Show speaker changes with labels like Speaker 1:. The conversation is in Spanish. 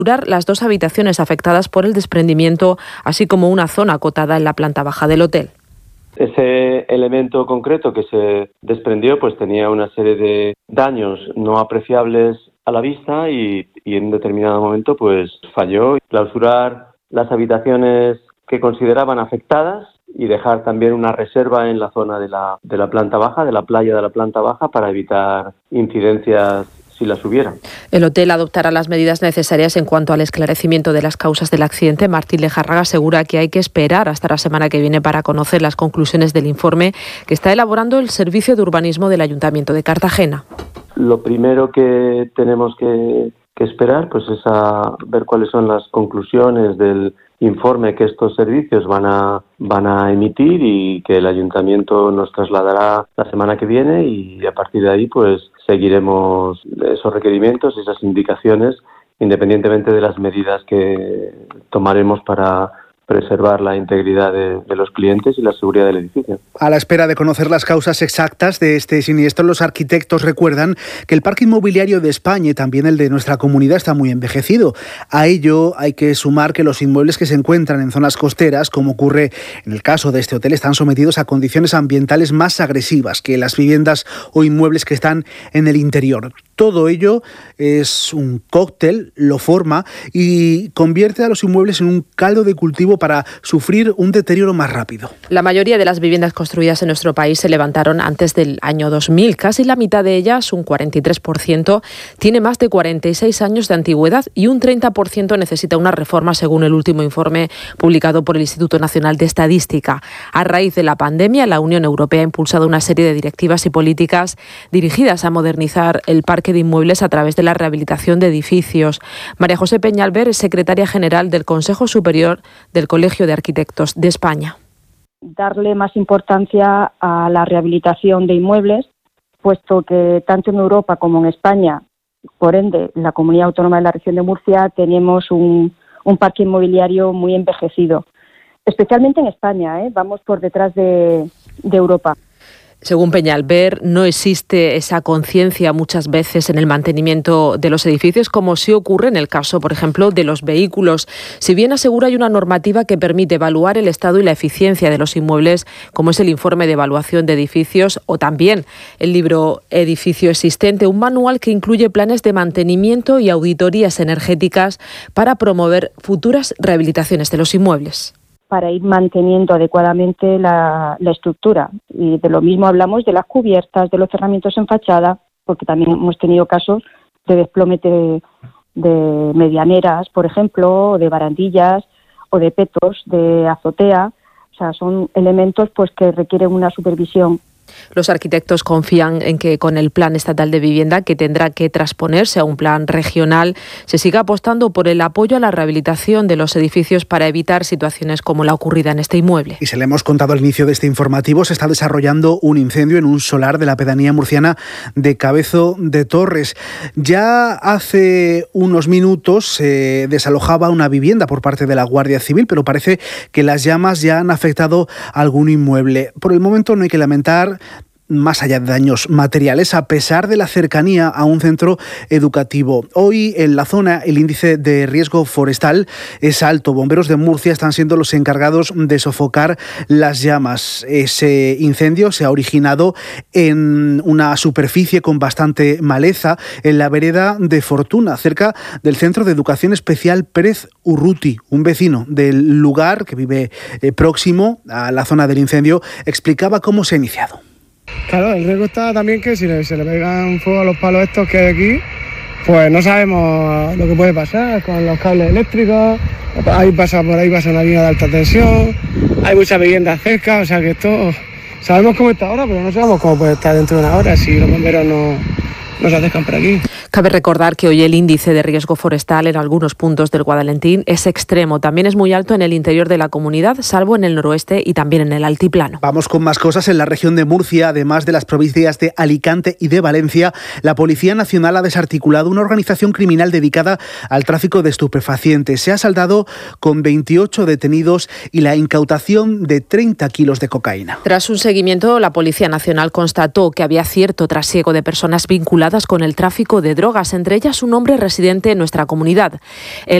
Speaker 1: las 2 habitaciones afectadas por el desprendimiento, así como una zona acotada en la planta baja del hotel.
Speaker 2: Ese elemento concreto que se desprendió pues tenía una serie de daños no apreciables a la vista y en un determinado momento pues falló. Clausurar las habitaciones que consideraban afectadas y dejar también una reserva en la zona de la planta baja, de la playa de la planta baja, para evitar incidencias si las hubiera.
Speaker 1: El hotel adoptará las medidas necesarias en cuanto al esclarecimiento de las causas del accidente. Martín Lejárraga asegura que hay que esperar hasta la semana que viene para conocer las conclusiones del informe que está elaborando el Servicio de Urbanismo del Ayuntamiento de Cartagena.
Speaker 2: Lo primero que tenemos que esperar pues es a ver cuáles son las conclusiones del informe que estos servicios van a emitir y que el ayuntamiento nos trasladará la semana que viene, y a partir de ahí pues seguiremos esos requerimientos, esas indicaciones, independientemente de las medidas que tomaremos para preservar la integridad de los clientes y la seguridad del edificio.
Speaker 3: A la espera de conocer las causas exactas de este siniestro, los arquitectos recuerdan que el parque inmobiliario de España y también el de nuestra comunidad está muy envejecido. A ello hay que sumar que los inmuebles que se encuentran en zonas costeras, como ocurre en el caso de este hotel, están sometidos a condiciones ambientales más agresivas que las viviendas o inmuebles que están en el interior. Todo ello es un cóctel, lo forma y convierte a los inmuebles en un caldo de cultivo para sufrir un deterioro más rápido.
Speaker 1: La mayoría de las viviendas construidas en nuestro país se levantaron antes del año 2000. Casi la mitad de ellas, un 43%, tiene más de 46 años de antigüedad y un 30% necesita una reforma, según el último informe publicado por el Instituto Nacional de Estadística. A raíz de la pandemia, la Unión Europea ha impulsado una serie de directivas y políticas dirigidas a modernizar el parque de inmuebles a través de la rehabilitación de edificios. María José Peñalver es secretaria general del Consejo Superior del Colegio de Arquitectos de España.
Speaker 4: Darle más importancia a la rehabilitación de inmuebles, puesto que tanto en Europa como en España, por ende, en la Comunidad Autónoma de la Región de Murcia, tenemos un parque inmobiliario muy envejecido. Especialmente en España, vamos por detrás de Europa.
Speaker 1: Según Peñalver, no existe esa conciencia muchas veces en el mantenimiento de los edificios, como sí ocurre en el caso, por ejemplo, de los vehículos. Si bien asegura hay una normativa que permite evaluar el estado y la eficiencia de los inmuebles, como es el informe de evaluación de edificios o también el libro Edificio Existente, un manual que incluye planes de mantenimiento y auditorías energéticas para promover futuras rehabilitaciones de los inmuebles,
Speaker 4: para ir manteniendo adecuadamente la estructura. Y de lo mismo hablamos de las cubiertas, de los cerramientos en fachada, porque también hemos tenido casos de desplome de medianeras, por ejemplo, o de barandillas, o de petos de azotea. O sea, son elementos pues que requieren una supervisión.
Speaker 1: Los arquitectos confían en que con el Plan Estatal de Vivienda, que tendrá que transponerse a un plan regional, se siga apostando por el apoyo a la rehabilitación de los edificios para evitar situaciones como la ocurrida en este inmueble.
Speaker 3: Y se le hemos contado al inicio de este informativo, se está desarrollando un incendio en un solar de la pedanía murciana de Cabezo de Torres. Ya hace unos minutos se desalojaba una vivienda por parte de la Guardia Civil, pero parece que las llamas ya han afectado a algún inmueble. Por el momento no hay que lamentar más allá de daños materiales, a pesar de la cercanía a un centro educativo. Hoy en la zona el índice de riesgo forestal es alto. Bomberos de Murcia están siendo los encargados de sofocar las llamas. Ese incendio se ha originado en una superficie con bastante maleza en la vereda de Fortuna, cerca del Centro de Educación Especial Pérez Urruti. Un vecino del lugar que vive próximo a la zona del incendio explicaba cómo se ha iniciado.
Speaker 5: Claro, el riesgo está también que si se le pegan fuego a los palos estos que hay aquí, pues no sabemos lo que puede pasar con los cables eléctricos. Por ahí pasa una línea de alta tensión, hay muchas viviendas cerca, o sea que esto sabemos cómo está ahora, pero no sabemos cómo puede estar dentro de una hora si los bomberos no se acercan por aquí.
Speaker 1: Cabe recordar que hoy el índice de riesgo forestal en algunos puntos del Guadalentín es extremo. También es muy alto en el interior de la comunidad, salvo en el noroeste y también en el altiplano.
Speaker 3: Vamos con más cosas. En la región de Murcia, además de las provincias de Alicante y de Valencia, la Policía Nacional ha desarticulado una organización criminal dedicada al tráfico de estupefacientes. Se ha saldado con 28 detenidos y la incautación de 30 kilos de cocaína.
Speaker 1: Tras un seguimiento, la Policía Nacional constató que había cierto trasiego de personas vinculadas con el tráfico de drogas, entre ellas un hombre residente en nuestra comunidad.